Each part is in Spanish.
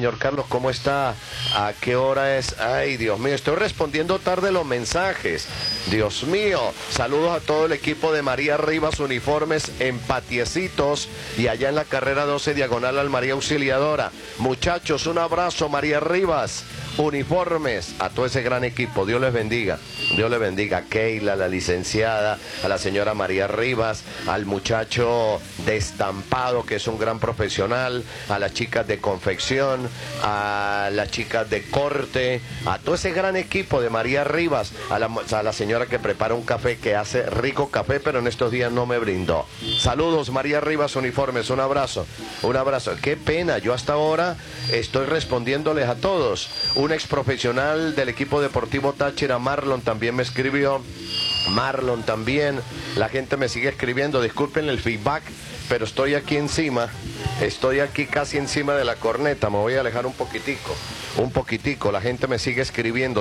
señor Carlos, ¿cómo está? ¿A qué hora es? Ay, Dios mío, estoy respondiendo tarde los mensajes. Dios mío, saludos a todo el equipo de María Rivas Uniformes en Patiecitos y allá en la carrera 12 diagonal al María Auxiliadora. Muchachos, un abrazo, María Rivas Uniformes, a todo ese gran equipo. Dios les bendiga. Dios les bendiga a Keila, la licenciada, a la señora María Rivas, al muchacho de estampado, que es un gran profesional, a las chicas de confección, a las chicas de corte, a todo ese gran equipo de María Rivas, a la señora que prepara un café, que hace rico café, pero en estos días no me brindó. Saludos, María Rivas Uniformes, un abrazo, un abrazo. Qué pena, yo hasta ahora estoy respondiéndoles a todos. Un ex profesional del equipo deportivo Táchira, Marlon, también me escribió. Marlon también. La gente me sigue escribiendo. Disculpen el feedback, pero estoy aquí encima. Estoy aquí casi encima de la corneta. Me voy a alejar un poquitico. Un poquitico. La gente me sigue escribiendo.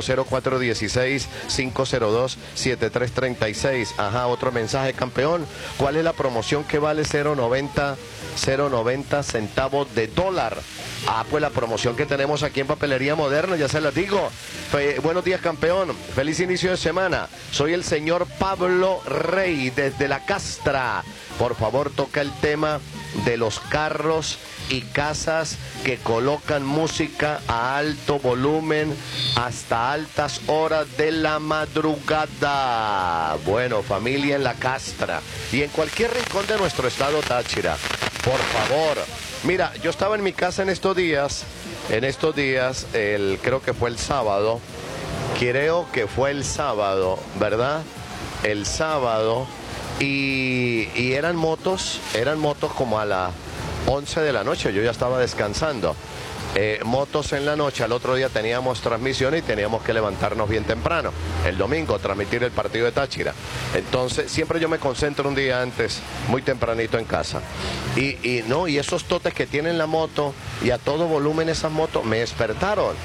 0416-502-7336. Ajá, otro mensaje, campeón. ¿Cuál es la promoción que vale 0.90 centavos de dólar? Ah, pues la promoción que tenemos aquí en Papelería Moderna, ya se las digo. Buenos días, campeón. Feliz inicio de semana. Soy el señor Pablo Rey desde La Castra. Por favor, toca el tema de los carros y casas que colocan música a alto volumen hasta altas horas de la madrugada. Bueno, familia en La Castra y en cualquier rincón de nuestro estado Táchira, por favor. Mira, yo estaba en mi casa en estos días, creo que fue el sábado, ¿verdad? El sábado, y eran motos como a las 11 de la noche, yo ya estaba descansando. Motos en la noche, al otro día teníamos transmisión y teníamos que levantarnos bien temprano, el domingo, transmitir el partido de Táchira. Entonces, siempre yo me concentro un día antes, muy tempranito en casa. Y esos totes que tienen la moto y a todo volumen esas motos, me despertaron.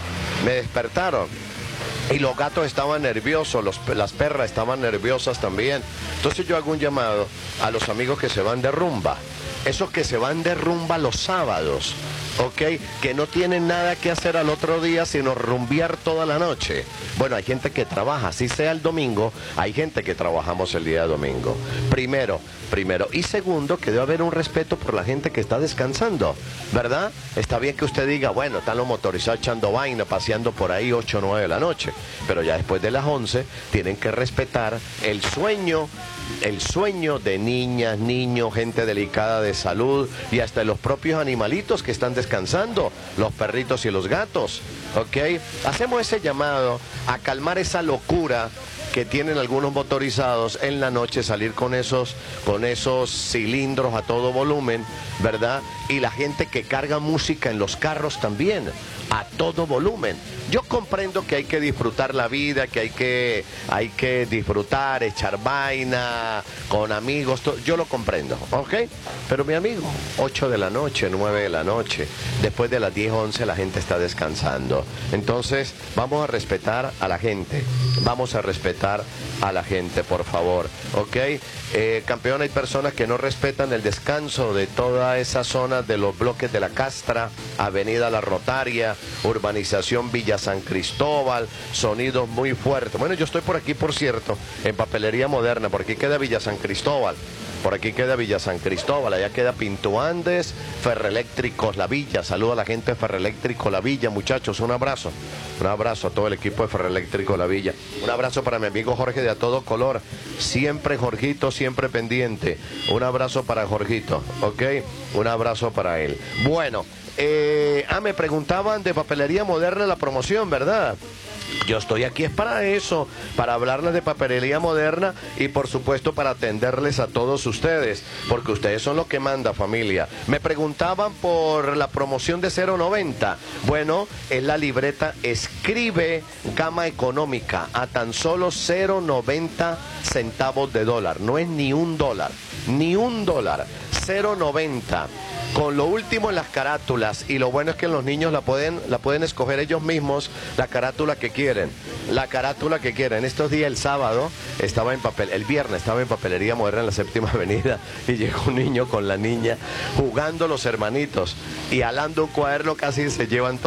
Y los gatos estaban nerviosos, las perras estaban nerviosas también. Entonces yo hago un llamado a los amigos que se van de rumba. Esos que se van de rumba los sábados, ¿ok? Que no tienen nada que hacer al otro día sino rumbear toda la noche. Bueno, hay gente que trabaja, así sea el domingo, hay gente que trabajamos el día de domingo. Primero. Y segundo, que debe haber un respeto por la gente que está descansando, ¿verdad? Está bien que usted diga, bueno, están los motorizados echando vaina, paseando por ahí 8 o 9 de la noche, pero ya después de las 11 tienen que respetar el sueño de niñas, niños, gente delicada de salud y hasta los propios animalitos que están descansando, los perritos y los gatos, ¿ok? Hacemos ese llamado a calmar esa locura que tienen algunos motorizados en la noche, salir con esos cilindros a todo volumen, ¿verdad? Y la gente que carga música en los carros también, a todo volumen. Yo comprendo que hay que disfrutar la vida, que hay que disfrutar, echar vaina con amigos, yo lo comprendo, ¿ok? Pero mi amigo, 8 de la noche, 9 de la noche, después de las 10, 11 la gente está descansando. Entonces, vamos a respetar a la gente, por favor, ¿ok? Campeón, hay personas que no respetan el descanso de toda esa zona de los bloques de La Castra, Avenida La Rotaria, Urbanización Villa San Cristóbal, sonidos muy fuertes. Bueno, yo estoy por aquí, por cierto, en Papelería Moderna, por aquí queda Villa San Cristóbal. Allá queda Pinto Andes, Ferroeléctricos La Villa. Saludo a la gente de Ferroeléctrico La Villa, muchachos, un abrazo a todo el equipo de Ferroeléctrico La Villa. Un abrazo para mi amigo Jorge de A Todo Color, siempre Jorgito, siempre pendiente. Un abrazo para Jorgito, ¿ok? Un abrazo para él. Bueno, me preguntaban de Papelería Moderna la promoción, ¿verdad? Yo estoy aquí es para eso, para hablarles de Papelería Moderna y por supuesto para atenderles a todos ustedes, porque ustedes son los que manda, familia. Me preguntaban por la promoción de 0.90. Bueno, es la libreta Escribe Gama Económica a tan solo 0.90 centavos de dólar. No es ni un dólar, 0.90. Con lo último en las carátulas, y lo bueno es que los niños la pueden escoger ellos mismos, la carátula que quieren. Estos días, el viernes estaba en Papelería Moderna en la Séptima Avenida y llegó un niño con la niña jugando los hermanitos y alando un cuaderno, casi se llevan